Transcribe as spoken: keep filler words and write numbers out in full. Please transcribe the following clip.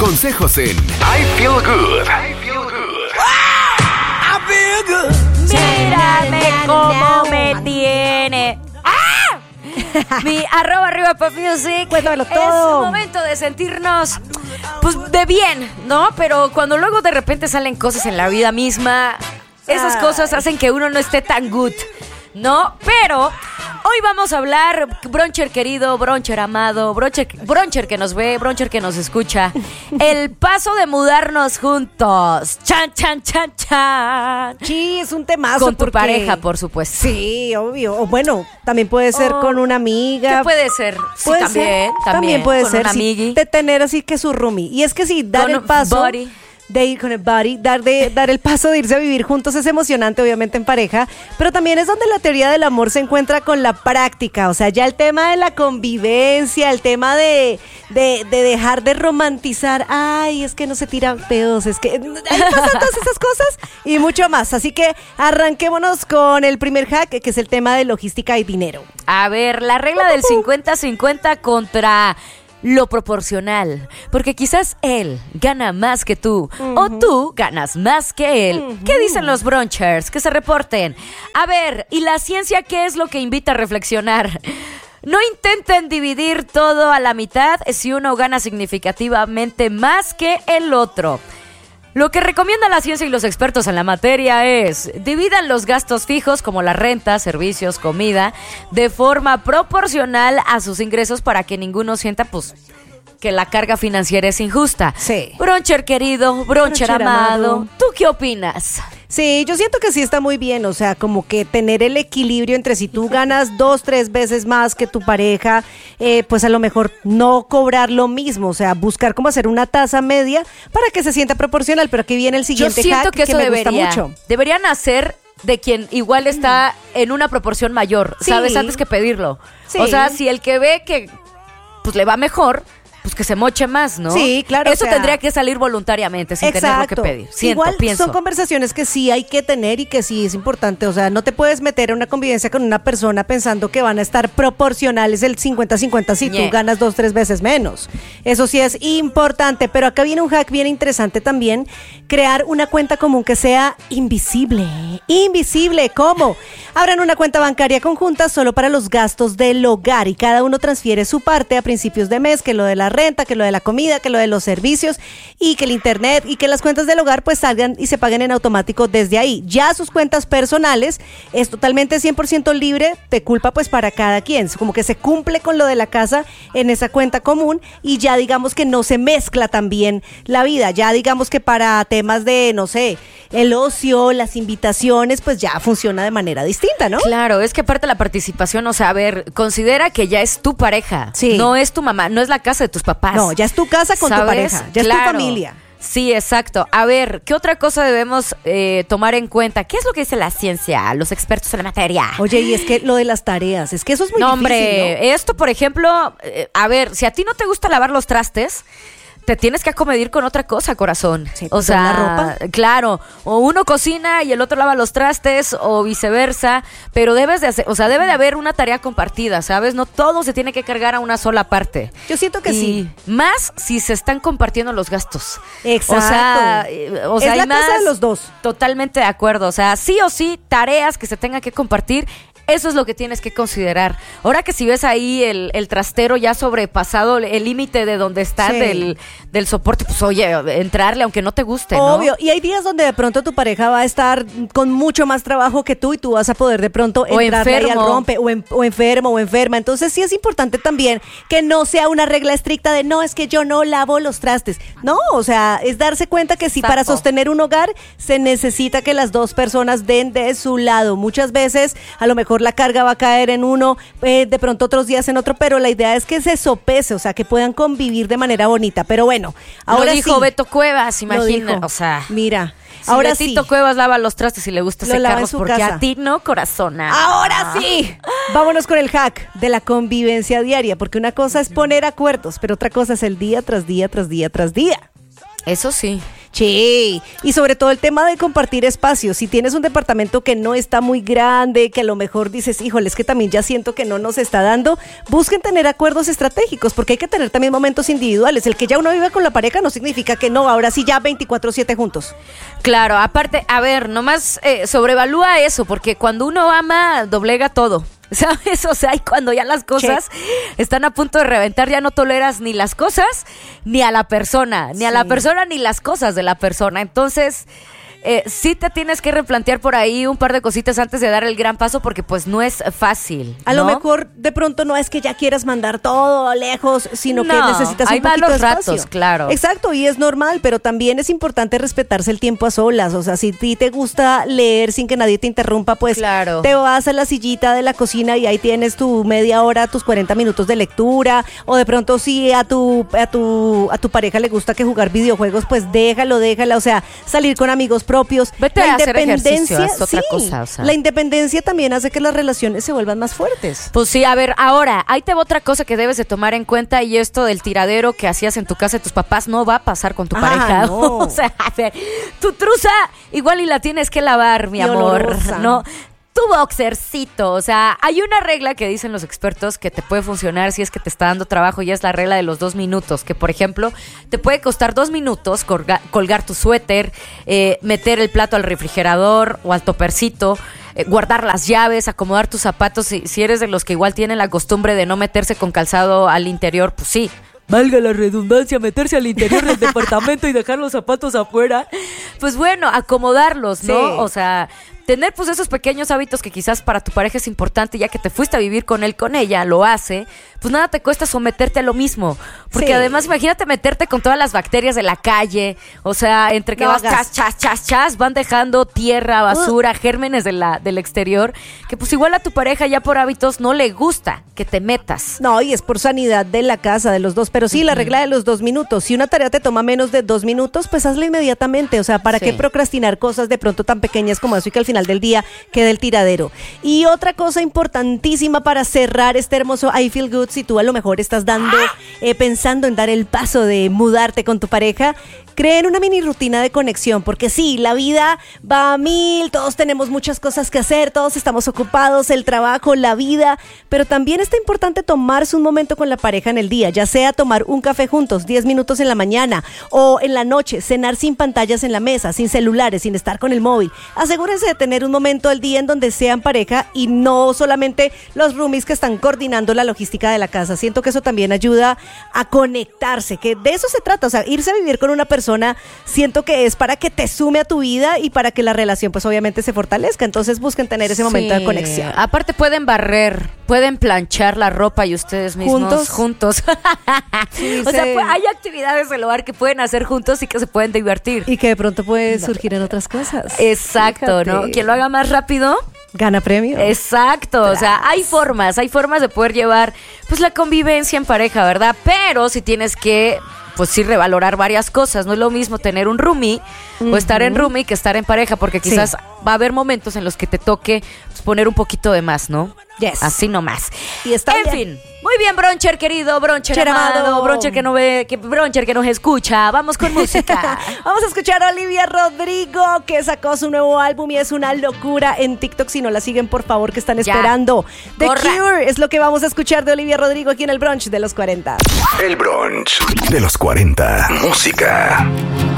consejos en I Feel Good. I Feel Good. I feel good. Mírame cómo me tiene. ¡Ah! Mi arroba arriba Pop Music. Cuéntamelo todo. Es momento de sentirnos, pues, de bien, ¿no? Pero cuando luego de repente salen cosas en la vida misma, esas cosas hacen que uno no esté tan good, ¿no? Pero hoy vamos a hablar, Broncher querido, Broncher amado, Broncher, Broncher que nos ve, Broncher que nos escucha, el paso de mudarnos juntos. Chan, chan, chan, chan. Sí, es un temazo. Con tu porque... pareja, por supuesto. Sí, obvio. O bueno, también puede ser Oh, con una amiga. ¿Qué puede ser? Sí, Puede también, ser, también. puede con ser. una sí, amigui. de tener así que su roomie. Y es que sí, dar Con el un paso buddy. de ir con el buddy, dar, de, dar el paso de irse a vivir juntos es emocionante, obviamente en pareja, pero también es donde la teoría del amor se encuentra con la práctica. O sea, ya el tema de la convivencia, el tema de, de, de dejar de romantizar, ay, es que no se tiran pedos, es que ahí pasan todas esas cosas y mucho más. Así que arranquémonos con el primer hack, que es el tema de logística y dinero. A ver, la regla del cincuenta cincuenta contra lo proporcional, porque quizás él gana más que tú, uh-huh. o tú ganas más que él. Uh-huh. ¿Qué dicen los brunchers? Que se reporten. A ver, ¿y la ciencia qué es lo que invita a reflexionar? No intenten dividir todo a la mitad si uno gana significativamente más que el otro. Lo que recomienda la ciencia y los expertos en la materia es: dividan los gastos fijos como la renta, servicios, comida, de forma proporcional a sus ingresos para que ninguno sienta, pues, que la carga financiera es injusta. Sí. Broncher querido, Broncher, Broncher amado, amado, ¿tú qué opinas? Sí, yo siento que sí está muy bien, o sea, como que tener el equilibrio entre si tú ganas dos, tres veces más que tu pareja, eh, pues a lo mejor no cobrar lo mismo, o sea, buscar cómo hacer una tasa media para que se sienta proporcional, pero aquí viene el siguiente yo siento hack que, eso que me debería, gusta mucho. Deberían hacer de quien igual está en una proporción mayor, sí. ¿Sabes? Antes que pedirlo. Sí. O sea, si el que ve que pues le va mejor, pues que se moche más, ¿no? Sí, claro. Eso o sea, tendría que salir voluntariamente, sin exacto. tenerlo que pedir. Siento, Igual pienso. Son conversaciones que sí hay que tener y que sí es importante. O sea, no te puedes meter en una convivencia con una persona pensando que van a estar proporcionales el cincuenta cincuenta si yeah. tú ganas dos, tres veces menos. Eso sí es importante. Pero acá viene un hack bien interesante también. Crear una cuenta común que sea invisible. Invisible. ¿Cómo? Abran una cuenta bancaria conjunta solo para los gastos del hogar y cada uno transfiere su parte a principios de mes, que lo de la renta, que lo de la comida, que lo de los servicios y que el internet y que las cuentas del hogar pues salgan y se paguen en automático desde ahí. Ya sus cuentas personales es totalmente cien por ciento libre de culpa pues para cada quien, como que se cumple con lo de la casa en esa cuenta común y ya digamos que no se mezcla también la vida, ya digamos que para temas de, no sé, el ocio, las invitaciones, pues ya funciona de manera distinta, ¿no? Claro, es que aparte la participación, o sea, a ver, considera que ya es tu pareja, sí. no es tu mamá, no es la casa de tus papás. No, ya es tu casa con ¿sabes? Tu pareja, ya claro. es tu familia. Sí, exacto. A ver, ¿qué otra cosa debemos eh, tomar en cuenta? ¿Qué es lo que dice la ciencia, los expertos en la materia? Oye, y es que lo de las tareas, es que eso es muy no, difícil, hombre, ¿no? Esto, por ejemplo, eh, a ver, si a ti no te gusta lavar los trastes, te tienes que acomedir con otra cosa, corazón. Sí, o sea, la ropa. Claro, o uno cocina y el otro lava los trastes o viceversa, pero debes de hacer, o sea, debe de haber una tarea compartida, ¿sabes? No todo se tiene que cargar a una sola parte. Yo siento que y sí. Más si se están compartiendo los gastos. Exacto. O sea, o sea, es la más, casa de los dos. Totalmente de acuerdo. O sea, sí o sí, tareas que se tengan que compartir. Eso es lo que tienes que considerar. Ahora que si ves ahí el, el trastero ya sobrepasado el límite de donde está sí. del, del soporte, pues oye, entrarle aunque no te guste, ¿no? Obvio, y hay días donde de pronto tu pareja va a estar con mucho más trabajo que tú y tú vas a poder de pronto entrarle ahí al rompe, o, en, o enfermo o enferma. Entonces sí es importante también que no sea una regla estricta de no, es que yo no lavo los trastes. No, o sea, es darse cuenta que si Exacto. para sostener un hogar se necesita que las dos personas den de su lado. Muchas veces, a lo mejor la carga va a caer en uno, eh, de pronto otros días en otro, pero la idea es que se sopese, o sea, que puedan convivir de manera bonita. Pero bueno, ahora lo dijo sí, Beto Cuevas, imagina, o sea, mira, si ahora Betito sí. Cuevas lava los trastes y le gusta Lo lava en secarlos, su porque casa. a ti no, corazona. Ahora sí, vámonos con el hack de la convivencia diaria, porque una cosa es poner acuerdos, pero otra cosa es el día tras día, tras día, tras día. Eso sí. Sí, y sobre todo el tema de compartir espacios. Si tienes un departamento que no está muy grande, que a lo mejor dices, híjole, es que también ya siento que no nos está dando, busquen tener acuerdos estratégicos, porque hay que tener también momentos individuales. El que ya uno viva con la pareja no significa que no, ahora sí ya veinticuatro siete juntos. Claro, aparte, a ver, nomás eh, sobrevalúa eso, porque cuando uno ama, doblega todo. ¿Sabes? O sea, y cuando ya las cosas che. están a punto de reventar, ya no toleras ni las cosas, ni a la persona, ni sí. a la persona, ni las cosas de la persona. Entonces, eh, sí te tienes que replantear por ahí un par de cositas antes de dar el gran paso, porque pues no es fácil, A ¿no? lo mejor de pronto no es que ya quieras mandar todo lejos, sino no, que necesitas un poquito de espacio. Ratos, claro. Exacto, y es normal, pero también es importante respetarse el tiempo a solas. O sea, si a ti te gusta leer sin que nadie te interrumpa, pues claro. te vas a la sillita de la cocina y ahí tienes tu media hora, tus cuarenta minutos de lectura. O de pronto si a tu, a tu, a tu pareja le gusta que jugar videojuegos, pues déjalo, déjala. O sea, salir con amigos propios. Vete la a hacer ejercicio, haz otra sí, cosa. O sea. La independencia también hace que las relaciones se vuelvan más fuertes. Pues sí, a ver, ahora, ahí te va otra cosa que debes de tomar en cuenta, y esto del tiradero que hacías en tu casa de tus papás no va a pasar con tu ah, pareja. No. O sea, a ver, tu truza igual y la tienes que lavar, mi y amor, olorosa. ¿no? Tu boxercito, o sea, hay una regla que dicen los expertos que te puede funcionar si es que te está dando trabajo, y es la regla de los dos minutos, que por ejemplo, te puede costar dos minutos colga- colgar tu suéter, eh, meter el plato al refrigerador o al topercito, eh, guardar las llaves, acomodar tus zapatos. Si, si eres de los que igual tienen la costumbre de no meterse con calzado al interior, pues sí, valga la redundancia, meterse al interior del departamento y dejar los zapatos afuera, pues bueno, acomodarlos, ¿no? Sí. O sea, tener pues esos pequeños hábitos que quizás para tu pareja es importante, ya que te fuiste a vivir con él, con ella, lo hace, pues nada te cuesta someterte a lo mismo. Porque sí. además imagínate meterte con todas las bacterias de la calle, o sea, entre que no vas chas, chas, chas, chas, van dejando tierra, basura, uh. gérmenes de la, del exterior, que pues igual a tu pareja ya por hábitos no le gusta que te metas. No, y es por sanidad de la casa, de los dos, pero sí, uh-huh. la regla de los dos minutos. Si una tarea te toma menos de dos minutos, pues hazla inmediatamente. O sea, ¿para sí. qué procrastinar cosas de pronto tan pequeñas como eso y que al final del día quede el tiradero? Y otra cosa importantísima para cerrar este hermoso I Feel Good, si tú a lo mejor estás dando, eh, pensando en dar el paso de mudarte con tu pareja, creen una mini rutina de conexión, porque sí, la vida va a mil, todos tenemos muchas cosas que hacer, todos estamos ocupados, el trabajo, la vida, pero también está importante tomarse un momento con la pareja en el día, ya sea tomar un café juntos, diez minutos en la mañana o en la noche, cenar sin pantallas en la mesa, sin celulares, sin estar con el móvil. Asegúrense de tener un momento al día en donde sean pareja y no solamente los roomies que están coordinando la logística de la casa. Siento que eso también ayuda a conectarse, que de eso se trata, o sea, irse a vivir con una persona Persona, siento que es para que te sume a tu vida y para que la relación pues obviamente se fortalezca. Entonces busquen tener ese momento sí. de conexión. Aparte pueden barrer, pueden planchar la ropa y ustedes mismos juntos, juntos. Sí, o sí. sea, pues, hay actividades del hogar que pueden hacer juntos y que se pueden divertir. Y que de pronto puede surgir en otras cosas. Exacto, Fíjate. ¿no? Quien lo haga más rápido gana premio. Exacto, o sea, hay formas, hay formas de poder llevar pues la convivencia en pareja, ¿verdad? Pero si tienes que pues sí revalorar varias cosas. No es lo mismo tener un roomie uh-huh. o estar en roomie que estar en pareja, porque quizás sí. va a haber momentos en los que te toque pues, poner un poquito de más, ¿no? Yes. Así nomás. Y está en bien. fin. Muy bien, Broncher querido, Broncher Cher amado, amado, Broncher que no ve, que Broncher que nos escucha. Vamos con música. Vamos a escuchar a Olivia Rodrigo, que sacó su nuevo álbum y es una locura en TikTok. Si no la siguen, por favor, que están ya. esperando. The Corra. Cure es lo que vamos a escuchar de Olivia Rodrigo aquí en el brunch de los cuarenta. El brunch de los cuarenta. Música.